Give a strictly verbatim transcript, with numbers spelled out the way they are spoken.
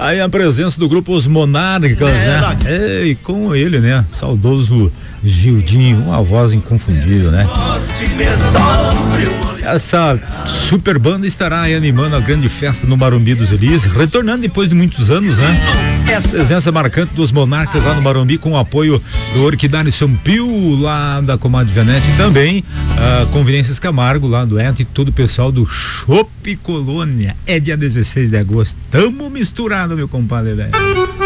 Aí a presença do grupo Os Monarcas, né? É, e com ele, né? Saudoso Gildinho, uma voz inconfundível, né? Essa super banda estará aí animando a grande festa no Morumbi dos Elis, retornando depois de muitos anos, né? Presença marcante dos Monarcas lá no Morumbi, com o apoio do Orquidário São Pio, lá da Comadre Venete, e também a Conveniências Camargo, lá do Eto, e todo o pessoal do Chopp Colônia. É dia dezesseis de agosto. Tamo misturado, meu compadre, velho.